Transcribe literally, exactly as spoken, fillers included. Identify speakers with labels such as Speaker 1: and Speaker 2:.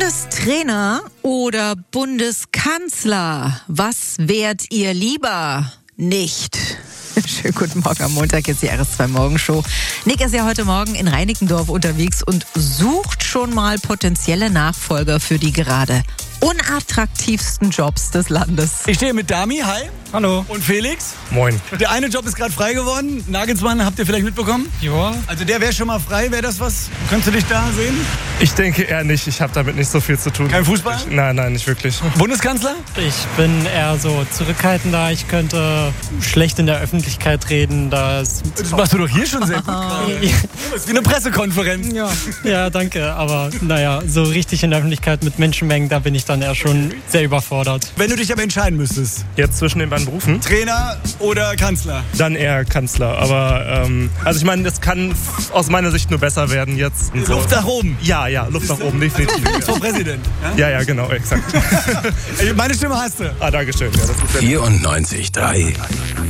Speaker 1: Bundestrainer oder Bundeskanzler? Was wärt ihr lieber? Nicht. Schönen guten Morgen am Montag, jetzt die R S zwei Morgenshow. Nick ist ja heute Morgen in Reinickendorf unterwegs und sucht schon mal potenzielle Nachfolger für die gerade unattraktivsten Jobs des Landes.
Speaker 2: Ich stehe mit Dami, hi.
Speaker 3: Hallo.
Speaker 2: Und Felix.
Speaker 3: Moin.
Speaker 2: Der eine Job ist gerade frei geworden. Nagelsmann, habt ihr vielleicht mitbekommen?
Speaker 3: Ja.
Speaker 2: Also der wäre schon mal frei, wäre das was? Könntest du dich da sehen?
Speaker 3: Ich denke eher nicht. Ich habe damit nicht so viel zu tun.
Speaker 2: Kein Fußball?
Speaker 3: Ich, nein, nein, nicht wirklich.
Speaker 2: Bundeskanzler?
Speaker 4: Ich bin eher so zurückhaltender. Ich könnte schlecht in der Öffentlichkeit reden. Das,
Speaker 2: Das machst du doch hier schon sehr gut gerade. Das ist wie eine Pressekonferenz.
Speaker 4: ja. ja, danke. Aber naja, so richtig in der Öffentlichkeit mit Menschenmengen, da bin ich dann eher schon sehr überfordert.
Speaker 2: Wenn du dich aber entscheiden müsstest,
Speaker 3: Jetzt zwischen den beiden Berufen?
Speaker 2: Trainer oder Kanzler?
Speaker 3: Dann eher Kanzler. Aber, ähm, also ich meine, das kann aus meiner Sicht nur besser werden jetzt. Und so.
Speaker 2: Luft nach oben.
Speaker 3: Ja, ja, Luft nach oben, definitiv.
Speaker 2: Vom Präsident.
Speaker 3: Ja, ja, genau, exakt.
Speaker 2: Meine Stimme hast du.
Speaker 3: Ah, danke schön. Ja, das ist sehr
Speaker 5: vierundneunzig Komma drei